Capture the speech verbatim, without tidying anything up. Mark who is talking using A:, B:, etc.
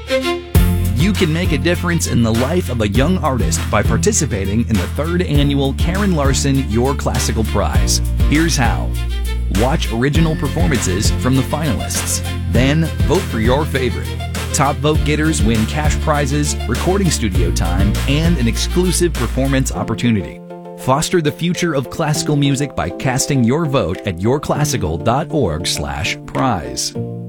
A: You can make a difference in the life of a young artist by participating in the third annual Karen Larson Your Classical Prize. Here's how. Watch original performances from the finalists. Then vote for your favorite. Top vote getters win cash prizes, recording studio time, and an exclusive performance opportunity. Foster the future of classical music by casting your vote at your classical dot org slash prize.